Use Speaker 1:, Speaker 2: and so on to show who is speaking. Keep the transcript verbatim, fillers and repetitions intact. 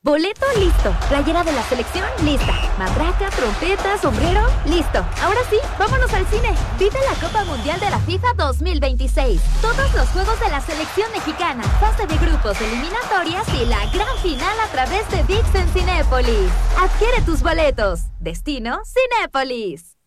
Speaker 1: Boleto listo. Playera de la selección lista. Matraca, trompeta, sombrero listo. Ahora sí, vámonos al cine. Vive la Copa Mundial de la FIFA dos mil veintiséis. Todos los juegos de la selección mexicana, fase de grupos, eliminatorias y la gran final a través de ViX en Cinépolis. Adquiere tus boletos. Destino Cinépolis.